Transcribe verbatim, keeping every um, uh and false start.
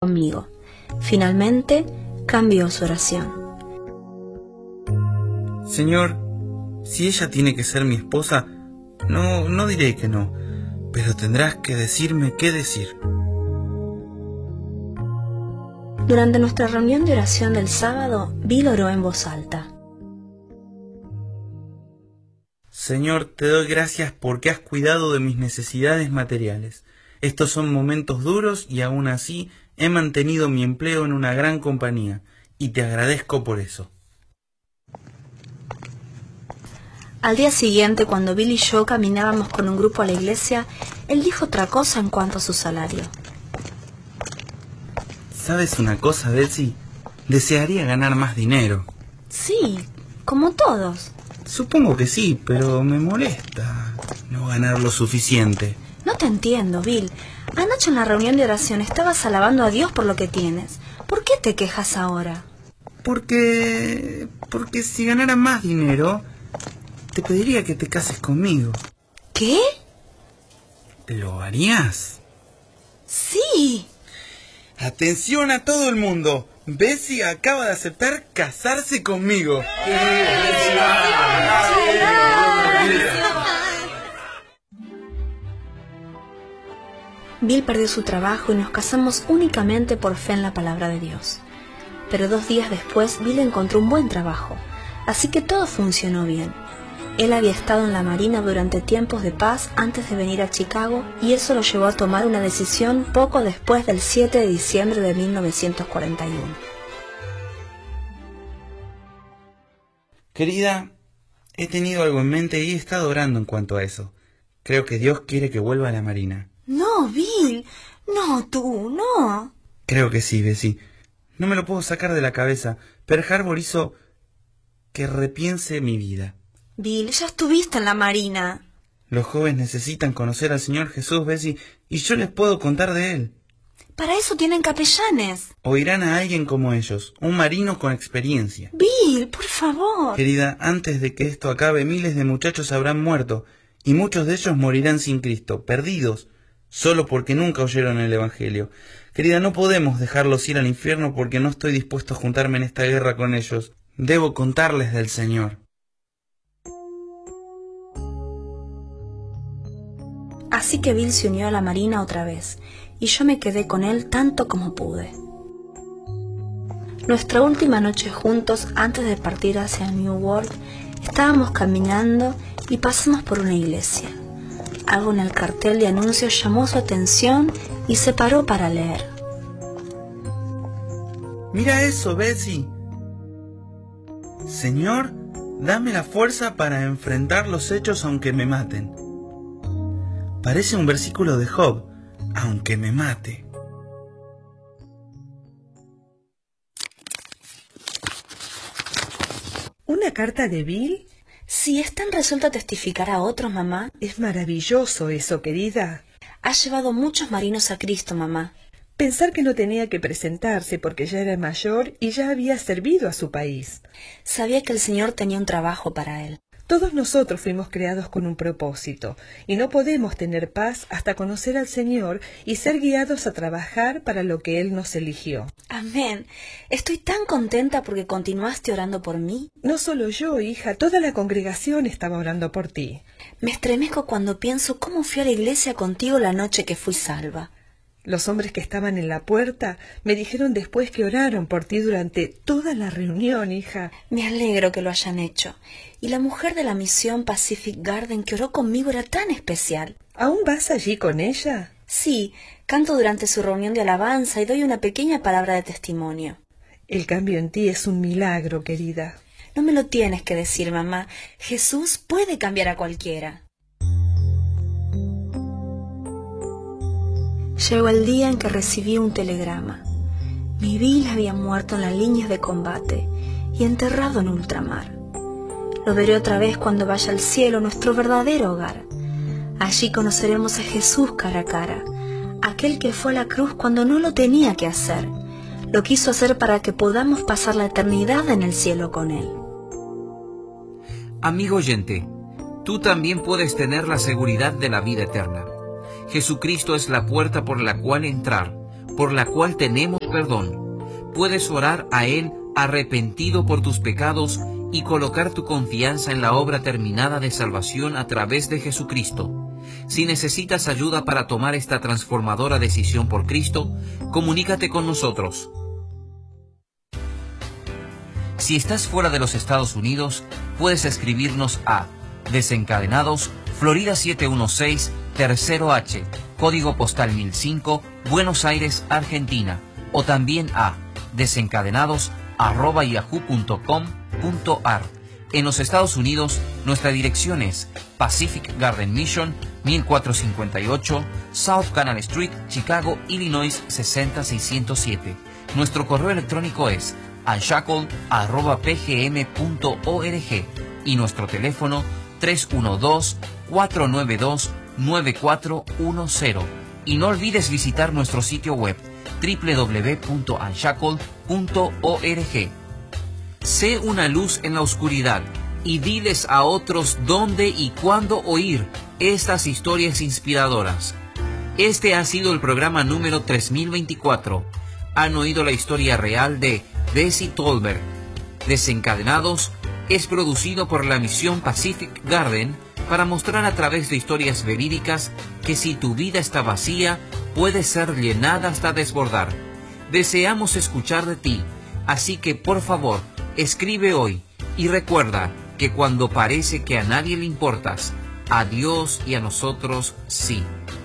conmigo. Finalmente, cambió su oración. Señor, si ella tiene que ser mi esposa, no, no diré que no, pero tendrás que decirme qué decir. Durante nuestra reunión de oración del sábado, Bill oró en voz alta. Señor, te doy gracias porque has cuidado de mis necesidades materiales. Estos son momentos duros y aún así he mantenido mi empleo en una gran compañía y te agradezco por eso. Al día siguiente, cuando Bill y yo caminábamos con un grupo a la iglesia, él dijo otra cosa en cuanto a su salario. ¿Sabes una cosa, Betsy? Desearía ganar más dinero. Sí, como todos. Supongo que sí, pero me molesta no ganar lo suficiente. No te entiendo, Bill. Anoche en la reunión de oración estabas alabando a Dios por lo que tienes. ¿Por qué te quejas ahora? Porque... porque si ganara más dinero, te pediría que te cases conmigo. ¿Qué? ¿Lo harías? Sí. ¡Atención a todo el mundo! Betsy acaba de aceptar casarse conmigo. Bill perdió su trabajo y nos casamos únicamente por fe en la palabra de Dios. Pero dos días después, Bill encontró un buen trabajo, así que todo funcionó bien. Él había estado en la Marina durante tiempos de paz antes de venir a Chicago y eso lo llevó a tomar una decisión poco después del siete de diciembre de mil novecientos cuarenta y uno. Querida, he tenido algo en mente y he estado orando en cuanto a eso. Creo que Dios quiere que vuelva a la Marina. No, Bill, no tú, no. Creo que sí, Betsy. No me lo puedo sacar de la cabeza. Pearl Harbor hizo que repiense mi vida. Bill, ya estuviste en la Marina. Los jóvenes necesitan conocer al Señor Jesús, Betsy, y yo les puedo contar de Él. Para eso tienen capellanes. Oirán a alguien como ellos, un marino con experiencia. Bill, por favor. Querida, antes de que esto acabe, miles de muchachos habrán muerto, y muchos de ellos morirán sin Cristo, perdidos, solo porque nunca oyeron el Evangelio. Querida, no podemos dejarlos ir al infierno porque no estoy dispuesto a juntarme en esta guerra con ellos. Debo contarles del Señor. Así que Bill se unió a la Marina otra vez, y yo me quedé con él tanto como pude. Nuestra última noche juntos, antes de partir hacia New World, estábamos caminando y pasamos por una iglesia. Algo en el cartel de anuncios llamó su atención y se paró para leer. Mira eso, Betsy. Señor, dame la fuerza para enfrentar los hechos aunque me maten. Parece un versículo de Job, aunque me mate. ¿Una carta de Bill? Si es tan resuelto a testificar a otros, mamá. Es maravilloso eso, querida. Ha llevado muchos marinos a Cristo, mamá. Pensar que no tenía que presentarse porque ya era mayor y ya había servido a su país. Sabía que el Señor tenía un trabajo para él. Todos nosotros fuimos creados con un propósito, y no podemos tener paz hasta conocer al Señor y ser guiados a trabajar para lo que Él nos eligió. Amén. Estoy tan contenta porque continuaste orando por mí. No solo yo, hija, toda la congregación estaba orando por ti. Me estremezco cuando pienso cómo fui a la iglesia contigo la noche que fui salva. Los hombres que estaban en la puerta me dijeron después que oraron por ti durante toda la reunión, hija. Me alegro que lo hayan hecho. Y la mujer de la misión Pacific Garden que oró conmigo era tan especial. ¿Aún vas allí con ella? Sí, canto durante su reunión de alabanza y doy una pequeña palabra de testimonio. El cambio en ti es un milagro, querida. No me lo tienes que decir, mamá. Jesús puede cambiar a cualquiera. Llegó el día en que recibí un telegrama. Mi Bill había muerto en las líneas de combate y enterrado en ultramar. Lo veré otra vez cuando vaya al cielo, nuestro verdadero hogar. Allí conoceremos a Jesús cara a cara, aquel que fue a la cruz cuando no lo tenía que hacer. Lo quiso hacer para que podamos pasar la eternidad en el cielo con Él. Amigo oyente, tú también puedes tener la seguridad de la vida eterna. Jesucristo es la puerta por la cual entrar, por la cual tenemos perdón. Puedes orar a Él arrepentido por tus pecados y colocar tu confianza en la obra terminada de salvación a través de Jesucristo. Si necesitas ayuda para tomar esta transformadora decisión por Cristo, comunícate con nosotros. Si estás fuera de los Estados Unidos, puedes escribirnos a Desencadenados, Florida siete uno seis, Tercero H, código postal mil cinco, Buenos Aires, Argentina, o también a desencadenados arroba yahoo punto com punto ar. En los Estados Unidos, nuestra dirección es Pacific Garden Mission, mil cuatrocientos cincuenta y ocho, South Canal Street, Chicago, Illinois seis cero seiscientos siete. Nuestro correo electrónico es unshackled arroba p g m punto org y nuestro teléfono tres uno dos, cuatro nueve dos, nueve cuatro uno cero. Y no olvides visitar nuestro sitio web doble u doble u doble u punto unshackled punto org. Sé una luz en la oscuridad y diles a otros dónde y cuándo oír estas historias inspiradoras. Este ha sido el programa número tres mil veinticuatro. Han oído la historia real de Bessie Tolbert. Desencadenados es producido por la misión Pacific Garden para mostrar a través de historias verídicas que si tu vida está vacía, puede ser llenada hasta desbordar. Deseamos escuchar de ti, así que por favor, escribe hoy y recuerda que cuando parece que a nadie le importas, a Dios y a nosotros sí.